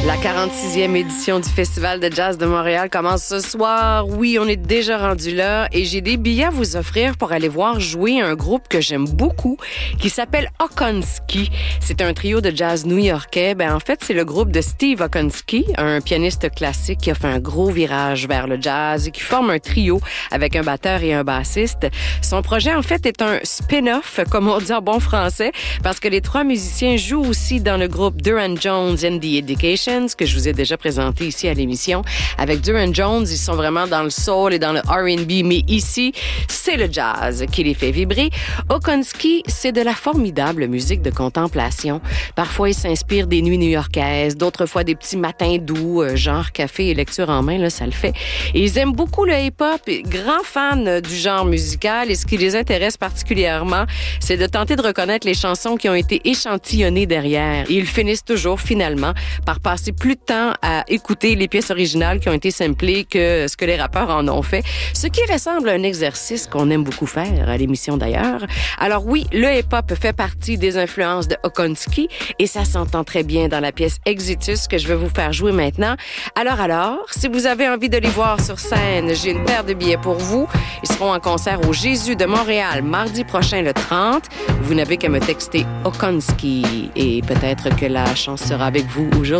La 46e édition du Festival de jazz de Montréal commence ce soir. Oui, on est déjà rendu là et j'ai des billets à vous offrir pour aller voir jouer un groupe que j'aime beaucoup qui s'appelle Okonski. C'est un trio de jazz new-yorkais. En fait, c'est le groupe de Steve Okonski, un pianiste classique qui a fait un gros virage vers le jazz et qui forme un trio avec un batteur et un bassiste. Son projet, en fait, est un spin-off, comme on dit en bon français, parce que les trois musiciens jouent aussi dans le groupe Duran Jones and the Education, que je vous ai déjà présenté ici à l'émission. Avec Duran Jones, ils sont vraiment dans le soul et dans le R&B, mais ici, c'est le jazz qui les fait vibrer. Okonski, c'est de la formidable musique de contemplation. Parfois, ils s'inspirent des nuits new-yorkaises, d'autres fois des petits matins doux, genre café et lecture en main, là, ça le fait. Et ils aiment beaucoup le hip-hop, grands fans du genre musical, et ce qui les intéresse particulièrement, c'est de tenter de reconnaître les chansons qui ont été échantillonnées derrière. Et ils finissent toujours, finalement, par passer plus de temps à écouter les pièces originales qui ont été samplées que ce que les rappeurs en ont fait, ce qui ressemble à un exercice qu'on aime beaucoup faire à l'émission d'ailleurs. Alors oui, le hip-hop fait partie des influences de Okonski et ça s'entend très bien dans la pièce Exitus que je vais vous faire jouer maintenant. Alors, si vous avez envie de les voir sur scène, j'ai une paire de billets pour vous. Ils seront en concert au Jésus de Montréal mardi prochain le 30. Vous n'avez qu'à me texter Okonski et peut-être que la chance sera avec vous aujourd'hui.